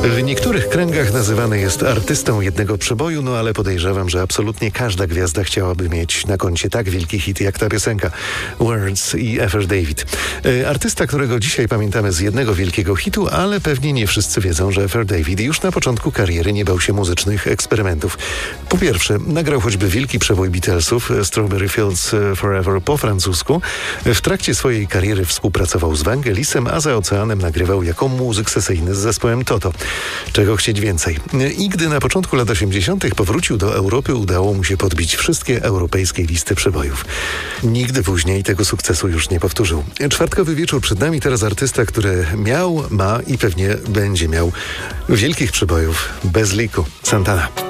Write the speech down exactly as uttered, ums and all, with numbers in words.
W niektórych kręgach nazywany jest artystą jednego przeboju, no ale podejrzewam, że absolutnie każda gwiazda chciałaby mieć na koncie tak wielki hit jak ta piosenka Words i Ever David. E, artysta, którego dzisiaj pamiętamy z jednego wielkiego hitu, ale pewnie nie wszyscy wiedzą, że Ever David już na początku kariery nie bał się muzycznych eksperymentów. Po pierwsze, nagrał choćby wielki przebój Beatlesów Strawberry Fields Forever po francusku. W trakcie swojej kariery współpracował z Vangelisem, a za oceanem nagrywał jako muzyk sesyjny z zespołem Toto. Czego chcieć więcej. I gdy na początku lat osiemdziesiątych powrócił do Europy, udało mu się podbić wszystkie europejskie listy przebojów. Nigdy później tego sukcesu już nie powtórzył. Czwartkowy wieczór przed nami, teraz artysta, który miał, ma i pewnie będzie miał wielkich przebojów bez liku. Santana.